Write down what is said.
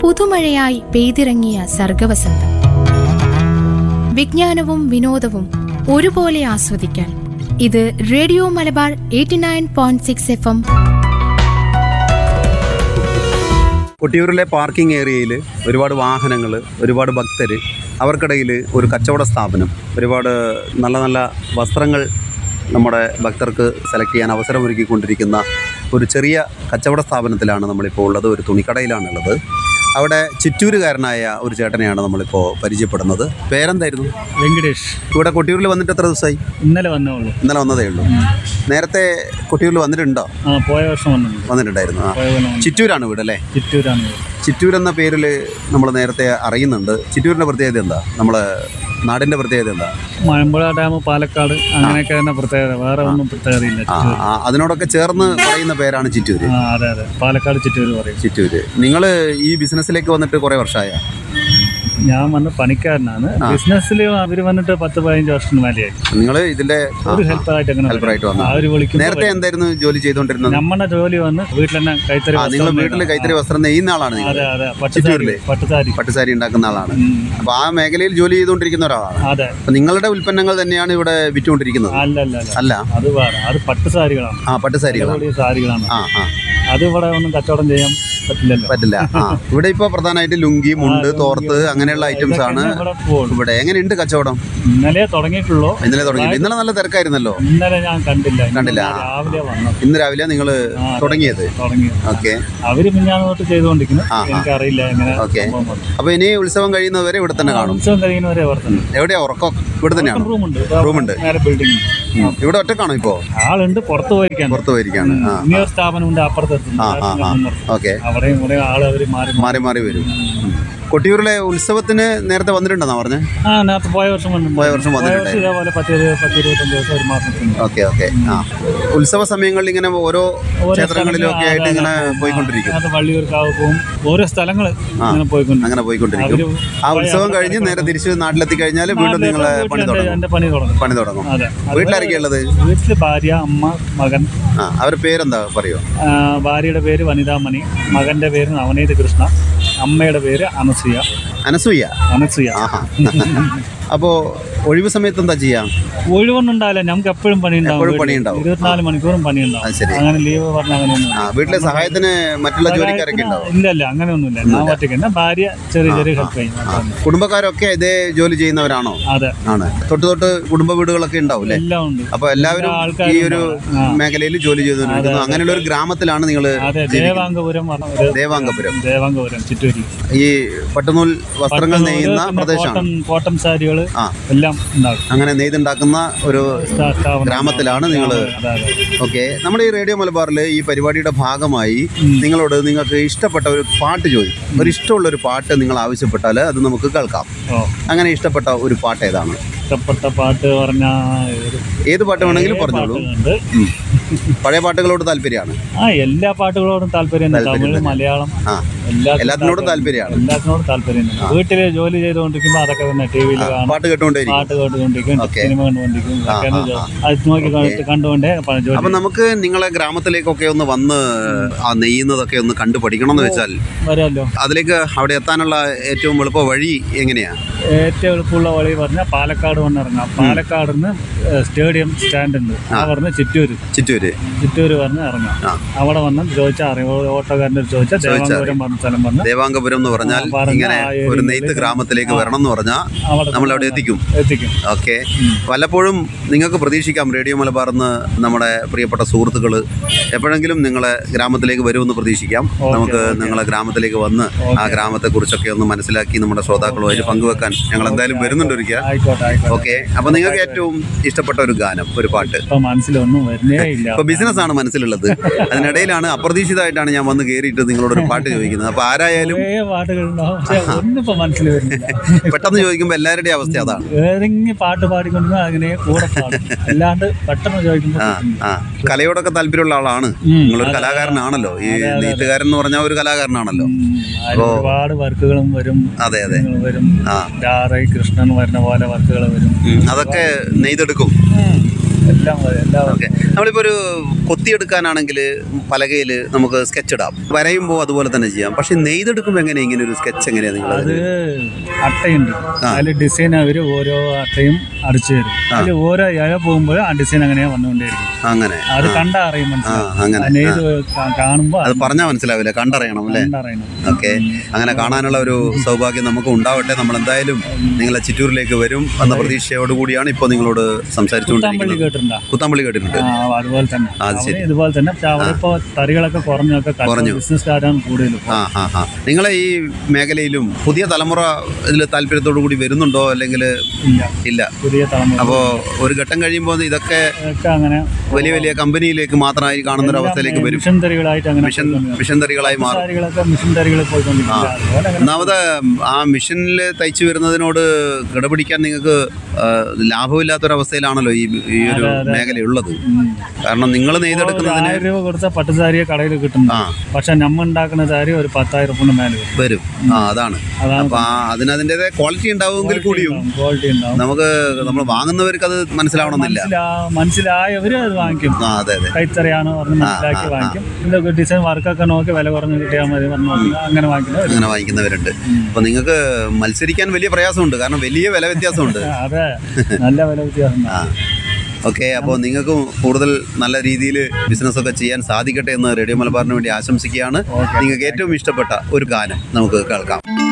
പുതുമഴയായി പെയ്തിറങ്ങിയ സർഗവസന്തം. വിജ്ഞാനവും വിനോദവും ഒരുപോലെ ആസ്വദിക്കാൻ ഇത് റേഡിയോ മലബാർ 89.6 FM. കൊട്ടിയൂരിലെ പാർക്കിംഗ് ഏരിയയിൽ ഒരുപാട് വാഹനങ്ങൾ, ഒരുപാട് ഭക്തർ, അവർക്കിടയിൽ ഒരു കച്ചവട സ്ഥാപനം, ഒരുപാട് നല്ല നല്ല വസ്ത്രങ്ങൾ നമ്മുടെ ഭക്തർക്ക് സെലക്ട് ചെയ്യാൻ അവസരമൊരുക്കിക്കൊണ്ടിരിക്കുന്ന ഒരു ചെറിയ കച്ചവട സ്ഥാപനത്തിലാണ് നമ്മളിപ്പോൾ ഉള്ളത്. ഒരു തുണിക്കടയിലാണുള്ളത്. അവിടെ ചിറ്റൂരുകാരനായ ഒരു ചേട്ടനെയാണ് നമ്മളിപ്പോൾ പരിചയപ്പെടുന്നത്. പേരെന്തായിരുന്നു? വെങ്കടേഷ്. ഇവിടെ കൊട്ടിയൂരിൽ വന്നിട്ട് എത്ര ദിവസമായി? ഇന്നലെ വന്നതേ ഉള്ളൂ. നേരത്തെ കൊട്ടിയൂരിൽ വന്നിട്ടുണ്ടോ? പോയ വർഷം വന്നിട്ടുണ്ടായിരുന്നു. ചിറ്റൂരാണ് വീട് അല്ലേ? ചിറ്റൂരാണ്. ചിറ്റൂർ എന്ന പേരിൽ നമ്മൾ നേരത്തെ അറിയുന്നുണ്ട്. ചിറ്റൂരിൻ്റെ പ്രത്യേകത എന്താ? നമ്മളെ നാടിൻ്റെ പ്രത്യേകത എന്താ? മലമ്പുഴ ഡാം, പാലക്കാട്, അങ്ങനെയൊക്കെ തന്നെ പ്രത്യേകത. വേറെ ഒന്നും പ്രത്യേകതയില്ല. അതിനോടൊക്കെ ചേർന്ന് പറയുന്ന പേരാണ് ചിറ്റൂര്. അതെ, പാലക്കാട് ചിറ്റൂര് പറയും. ചിറ്റൂര്. നിങ്ങൾ ഈ ബിസിനസ്സിലേക്ക് വന്നിട്ട് കുറേ വർഷമായ? ഞാൻ വന്ന് പണിക്കാരനാണ്. ബിസിനസ്സിൽ അവർ വന്നിട്ട് 10-15 വർഷത്തിന് മേലെയായി. നിങ്ങൾ ഇതിന്റെ ഒരു ഹെൽപ്പറായിട്ട് വന്നു. അവര് വിളിക്കും. നേരത്തെ എന്തായിരുന്നു ജോലി ചെയ്തുകൊണ്ടിരുന്നത്? നമ്മുടെ ജോലി വന്ന് വീട്ടിൽ തന്നെ കൈത്തറി. നിങ്ങൾ വീട്ടിൽ കൈത്തറി വസ്ത്രം നെയ്യുന്ന ആളാണ്? പട്ടുസാരി ഉണ്ടാക്കുന്ന ആളാണ്. അപ്പൊ ആ മേഖലയിൽ ജോലി ചെയ്തുകൊണ്ടിരിക്കുന്ന ഒരാളാണ്. അതെ. നിങ്ങളുടെ ഉൽപ്പന്നങ്ങൾ തന്നെയാണ് ഇവിടെ വിറ്റുകൊണ്ടിരിക്കുന്നത്? അല്ല, അത് വേറെ. അത് പട്ടുസാരികളാണ്. സാരികളാണ്. അത് ഇവിടെ ഒന്നും കച്ചവടം ചെയ്യാൻ പറ്റില്ല. ഇവിടെ ഇപ്പൊ പ്രധാനമായിട്ട് ലുങ്കി, മുണ്ട്, തോർത്ത് അങ്ങനെയുള്ള ഐറ്റംസ് ആണ് ഇവിടെ. എങ്ങനെയുണ്ട് കച്ചവടം? ഇന്നലെ തുടങ്ങിയിട്ടുള്ളൂ. ഇന്നലെ നല്ല തിരക്കായിരുന്നല്ലോ. ഇന്നലെ ഞാൻ കണ്ടില്ല. ഇന്ന് രാവിലെ നിങ്ങൾ തുടങ്ങിയത്? ഓക്കെ. അവര് തൊട്ട് ചെയ്തുകൊണ്ടിരിക്കുന്നു. എനിക്കറിയില്ല എങ്ങനെ. ഓക്കെ. അപ്പൊ ഇനി ഉത്സവം കഴിയുന്നവരെ ഇവിടെ തന്നെ കാണും? ഉത്സവം കഴിയുന്നവരെ എവിടെയാ ഉറക്കം? ഇവിടെ തന്നെയാണ്? റൂമുണ്ട്. ബിൽഡിംഗ്. ഇവിടെ ഒറ്റക്കാണോ ഇപ്പോ? ആളുണ്ട്, പുറത്ത് പോയിരിക്കാണ്. ഇനിയൊരു സ്ഥാപനമുണ്ട് അപ്പുറത്ത്. ഓക്കെ. അവിടെയും ഇവിടെ ആള് മാറി വരും. കൊട്ടിയൂരിലെ ഉത്സവത്തിന് നേരത്തെ വന്നിട്ടുണ്ടെന്നാ പറഞ്ഞത്? നേരത്തെ പോയ വർഷം വന്നിട്ടുണ്ട്. ഇതേപോലെ 10-25 ദിവസം, ഒരു മാസത്തിന്. ഓക്കെ. ഉത്സവ സമയങ്ങളിൽ ഇങ്ങനെ ഓരോ ക്ഷേത്രങ്ങളിലും ഒക്കെ ആയിട്ട് ഇങ്ങനെ പോയിക്കൊണ്ടിരിക്കും. വള്ളിയൂർക്കാവ് പോകും, ഓരോ സ്ഥലങ്ങൾ അങ്ങനെ പോയിക്കൊണ്ടിരിക്കും. ആ ഉത്സവം കഴിഞ്ഞ് നേരെ തിരിച്ച് നാട്ടിലെത്തി കഴിഞ്ഞാൽ വീണ്ടും നിങ്ങളെ പണി തുടങ്ങും. വീട്ടിലായിരിക്കും ഉള്ളത്? വീട്ടില് ഭാര്യ, അമ്മ, മകൻ. അവരുടെ പേരെന്താ പറയോ? ഭാര്യയുടെ പേര് വനിതാമണി, മകന്റെ പേര് നവനീത് കൃഷ്ണ, അമ്മയുടെ പേര് അനസൂയ. അപ്പോ ഒഴിവ് സമയത്ത് എന്താ ചെയ്യാം? ഒഴിവൊന്നും ഉണ്ടാവില്ല. നമുക്ക് എപ്പോഴും പണിയുണ്ടാവും. 24 മണിക്കൂറും പണിയുണ്ടാവും. അങ്ങനെ ലീവ് പറഞ്ഞ അങ്ങനെയൊന്നും. വീട്ടിലെ സഹായത്തിന് മറ്റുള്ള ജോലിക്കാരൊക്കെ ഉണ്ടാവും? ഇല്ല, അങ്ങനെയൊന്നുമില്ല. ഞാൻ ഒറ്റയ്ക്ക് തന്നെ. ഭാര്യ ചെറിയ ഹെൽപ്പ് ചെയ്യും. കുടുംബക്കാരൊക്കെ ഇതേ ജോലി ചെയ്യുന്നവരാണോ? അതെ. ആണ്. തൊട്ട് കുടുംബ വീടുകളൊക്കെ ഉണ്ടാവും? എല്ലാം ഉണ്ട്. അപ്പൊ എല്ലാവരും ഈ ഒരു മേഖലയിൽ ജോലി ചെയ്തുകൊണ്ടിരിക്കുന്നു. അങ്ങനെയുള്ള ഒരു ഗ്രാമത്തിലാണ് നിങ്ങൾ? ദേവാംഗപുരം ചിറ്റൂരിൽ. ഈ പട്ടുനൂൽ വസ്ത്രങ്ങൾ നെയ്യുന്ന പ്രദേശമാണ്. കോട്ടൺ സാരികൾ എല്ലാം ഉണ്ടാകും. അങ്ങനെ നെയ്തുണ്ടാക്കുന്ന ഒരു ഗ്രാമത്തിലാണ് നിങ്ങൾ? ഓക്കെ. നമ്മുടെ ഈ റേഡിയോ മലബാറിൽ ഈ പരിപാടിയുടെ ഭാഗമായി നിങ്ങൾക്ക് ഇഷ്ടപ്പെട്ട ഒരു പാട്ട് ചോദിക്കും. ഒരു ഇഷ്ടമുള്ള ഒരു പാട്ട് നിങ്ങൾ ആവശ്യപ്പെട്ടാൽ അത് നമുക്ക് കേൾക്കാം. അങ്ങനെ ഇഷ്ടപ്പെട്ട ഒരു പാട്ട് ഏതാണ്? ഇഷ്ടപ്പെട്ട പാട്ട് പറഞ്ഞാൽ ഏത് പാട്ട് വേണമെങ്കിലും പറഞ്ഞോളൂ. പഴയ പാട്ടുകളോട് താല്പര്യമാണ്? എല്ലാ പാട്ടുകളോടും താല്പര്യം. തമിഴ്, മലയാളം എല്ലാത്തിനോടും താല്പര്യമാണ്. വീട്ടില് ജോലി ചെയ്തുകൊണ്ടിരിക്കുമ്പോൾ അതൊക്കെ തന്നെ ടിവിയിൽ പാട്ട് കേട്ടുകൊണ്ടിരിക്കും, സിനിമ കണ്ടുകൊണ്ടിരിക്കും. അത് നോക്കി കണ്ടുകൊണ്ടേ. അപ്പൊ നമുക്ക് നിങ്ങളെ ഗ്രാമത്തിലേക്കൊക്കെ ഒന്ന് വന്ന് ആ നെയ്യുന്നതൊക്കെ ഒന്ന് കണ്ടു പഠിക്കണം എന്ന് വെച്ചാൽ വരാമല്ലോ. അതിലേക്ക് അവിടെ എത്താനുള്ള ഏറ്റവും എളുപ്പ വഴി എങ്ങനെയാ? ഏറ്റവും എളുപ്പമുള്ള വഴി പറഞ്ഞാൽ പാലക്കാട് വന്നിറങ്ങാം. പാലക്കാട് നിന്ന് സ്റ്റേഡിയം സ്റ്റാൻഡ് ഉണ്ട്. ആ പറഞ്ഞ് ചിറ്റൂര് പറഞ്ഞ് ഇറങ്ങാം. അവിടെ വന്ന് ചോദിച്ചാൽ അറിയാം. ഓട്ടോക്കാരൻ്റെ ചോദിച്ചാൽ ദേവാംഗപുരം പറഞ്ഞ സ്ഥലം പറഞ്ഞ്. ദേവാംഗപുരം എന്ന് പറഞ്ഞാൽ ഇങ്ങനെ ഒരു നെയ്ത്ത് ഗ്രാമത്തിലേക്ക് വരണം എന്ന് പറഞ്ഞാൽ നമ്മളവിടെ എത്തിക്കും. ഓക്കെ. വല്ലപ്പോഴും നിങ്ങൾക്ക് പ്രതീക്ഷിക്കാം റേഡിയോ മലബാറിന്ന് നമ്മുടെ പ്രിയപ്പെട്ട സുഹൃത്തുക്കൾ എപ്പോഴെങ്കിലും നിങ്ങളെ ഗ്രാമത്തിലേക്ക് വരുമെന്ന് പ്രതീക്ഷിക്കാം. നമുക്ക് നിങ്ങളെ ഗ്രാമത്തിലേക്ക് വന്ന് ആ ഗ്രാമത്തെക്കുറിച്ചൊക്കെ ഒന്ന് മനസ്സിലാക്കി നമ്മുടെ ശ്രോതാക്കളുമായിട്ട് പങ്കുവെക്കാൻ ഞങ്ങൾ എന്തായാലും വരുന്നുണ്ട് ഒരിക്കൽ. ഓക്കെ. അപ്പൊ നിങ്ങൾക്ക് ഏറ്റവും ഇഷ്ടപ്പെട്ട ഒരു ഗാനം, ഒരു പാട്ട്? മനസ്സിലൊന്നും വരുന്നേ ഇല്ല. ഇപ്പൊ ബിസിനസ്സാണ് മനസ്സിലുള്ളത്. അതിനിടയിലാണ് അപ്രതീക്ഷിതമായിട്ടാണ് ഞാൻ വന്ന് കയറിയിട്ട് നിങ്ങളോടൊരു പാട്ട് ചോദിക്കുന്നത്. അപ്പൊ ആരായാലും പെട്ടെന്ന് ചോദിക്കുമ്പോൾ എല്ലാവരുടെയും അവസ്ഥ അതാണ്. ഏതെങ്കിലും പാട്ട് പാടിക്കൊണ്ടിരുന്ന അങ്ങനെ കൂടെ അല്ലാണ്ട് പെട്ടെന്ന് ചോദിക്കുമ്പോൾ. കലയോടൊക്കെ താല്പര്യമുള്ള ആളാണ് നിങ്ങളൊരു കലാകാരനാണല്ലോ. ഈ നെയ്ത്തുകാരൻ എന്ന് പറഞ്ഞാൽ ഒരു കലാകാരനാണല്ലോ. ഒരുപാട് വർക്കുകളും വരും. അതെ വരും. കൃഷ്ണൻ വരുന്ന പോലെ വർക്കുകൾ വരും. അതൊക്കെ നെയ്തെടുക്കും. എല്ലാം ഓക്കെ. നമ്മളിപ്പോൾ ഒരു കൊത്തിയെടുക്കാനാണെങ്കിൽ പലകയിൽ നമുക്ക് സ്കെച്ച് ഇടാം, വരയുമ്പോൾ അതുപോലെ തന്നെ ചെയ്യാം. പക്ഷെ നെയ്തെടുക്കുമ്പോൾ എങ്ങനെ ഇങ്ങനെ ഒരു സ്കെച്ച് എങ്ങനെയാണ് നിങ്ങൾ? അത് അട്ടയുണ്ട്, അതിൽ ഡിസൈൻ അവർ ഓരോ അട്ടയും അടിച്ചു തരും. അതിൽ ഓരോ ഇഴ പോകുമ്പോൾ ആ ഡിസൈൻ അങ്ങനെ വന്നുകൊണ്ടേയിരിക്കും. അങ്ങനെ അത് കണ്ടാ അറിയും, മനസ്സിലാവും. അങ്ങനെ നെയ്ത് കാണുമ്പോൾ അത് പറഞ്ഞാൽ മനസ്സിലാവില്ല, കണ്ടറിയണം അല്ലേ? കണ്ടറിയണം. ഓക്കെ. അങ്ങനെ കാണാനുള്ള ഒരു സൗഭാഗ്യം നമുക്ക് ഉണ്ടാവട്ടെ. നമ്മൾ എന്തായാലും നിങ്ങളെ ചിറ്റൂരിലേക്ക് വരും എന്ന പ്രതീക്ഷയോടുകൂടിയാണ് ഇപ്പോൾ നിങ്ങളോട് സംസാരിച്ചുകൊണ്ടിരിക്കുന്നത്. കേട്ടിട്ടുണ്ടോ? കുത്താമ്പള്ളി കേട്ടിട്ടുണ്ട്. അതുപോലെ തന്നെ അത് ശരി. ഇതുപോലെ തന്നെ. പക്ഷെ അവിടെ ഇപ്പോൾ തറികളൊക്കെ കുറഞ്ഞു, ബിസിനസ് സ്റ്റാർട്ടാണ് കൂടുതലും. നിങ്ങളെ ഈ മേഖലയിലും പുതിയ തലമുറ ഇതിൽ താല്പര്യത്തോടു കൂടി വരുന്നുണ്ടോ അല്ലെങ്കിൽ ഇല്ല? പുതിയ തലമുറ അപ്പോൾ ഒരു ഘട്ടം കഴിയുമ്പോൾ ഇതൊക്കെ അങ്ങനെ വലിയ വലിയ കമ്പനിയിലേക്ക് മാത്രമായി കാണുന്ന ഒരു അവസ്ഥയിലേക്ക് വരും. മിഷൻ തറികളായിട്ട് അങ്ങനെ മിഷൻ തറികളായി മാറും. മിഷൻ തറികളിൽ പോയിക്കൊണ്ടിരിക്കും. ഒന്നാമത് ആ മിഷനിൽ തയ്ച്ചു വരുന്നതിനോട് കിടപിടിക്കാൻ നിങ്ങൾക്ക് ലാഭമില്ലാത്തൊരവസ്ഥയിലാണല്ലോ ഈ ഒരു മേഖലയുള്ളത്. കാരണം നിങ്ങൾ നെയ്തെടുക്കുന്നതിന് 1000 രൂപ കൊടുത്ത പട്ടുസാരിയെ കടയിൽ കിട്ടുന്നു. പക്ഷെ നമ്മ ഉണ്ടാക്കുന്ന സാരി ഒരു 10,000 രൂപ മേലെ വരും. അതാണ്. അപ്പൊ അതിനതിൻ്റെതായ ക്വാളിറ്റി ഉണ്ടാവുമെങ്കിൽ കൂടിയും ക്വാളിറ്റി ഉണ്ടാവും. നമ്മൾ വാങ്ങുന്നവർക്ക് അത് മനസ്സിലാവണമെന്നില്ല. മനസ്സിലായവര് അത് വാങ്ങിക്കും. അതെ അതെ. കൈത്തറിയാണോ പറഞ്ഞ് മനസ്സിലാക്കി വാങ്ങിക്കും. ഇതൊക്കെ ഡിസൈൻ വർക്കൊക്കെ നോക്കി വില കുറഞ്ഞ് കിട്ടിയാൽ മതി അങ്ങനെ വാങ്ങിക്കുന്നവരുണ്ട്. അപ്പൊ നിങ്ങൾക്ക് മത്സരിക്കാൻ വലിയ പ്രയാസമുണ്ട്, കാരണം വലിയ വില വ്യത്യാസമുണ്ട്. അതെ, നല്ല വില വ്യത്യാസം. ഓക്കെ. അപ്പോൾ നിങ്ങൾക്കും കൂടുതൽ നല്ല രീതിയിൽ ബിസിനസ്സൊക്കെ ചെയ്യാൻ സാധിക്കട്ടെ എന്ന് റേഡിയോ മലബാറിന് വേണ്ടി ആശംസിക്കുകയാണ്. നിങ്ങൾക്ക് ഏറ്റവും ഇഷ്ടപ്പെട്ട ഒരു ഗാനം നമുക്ക് കേൾക്കാം.